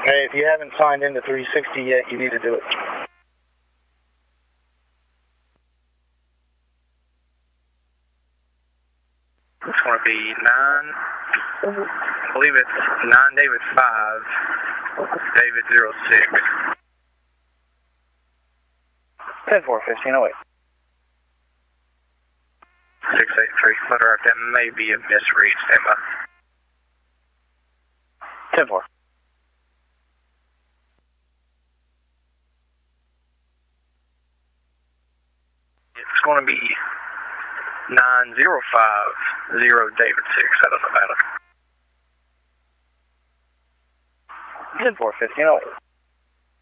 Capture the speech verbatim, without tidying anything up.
Hey, if you haven't signed into three sixty yet, you need to do it. It's going to be nine, I believe it's nine David five, David zero six. ten four, fifteen oh eight. six eight three, letter that may be a misread, stand by. ten four. It's going to be nine zero five zero David six out of Nevada. ten four, fifteen oh eight.